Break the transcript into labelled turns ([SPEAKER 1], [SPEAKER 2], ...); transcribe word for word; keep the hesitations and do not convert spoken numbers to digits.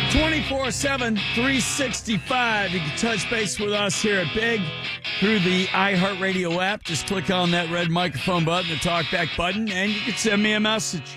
[SPEAKER 1] twenty-four seven, three sixty-five. You can touch base with us here at Big through the iHeartRadio app. Just click on that red microphone button, the talkback button, and you can send me a message.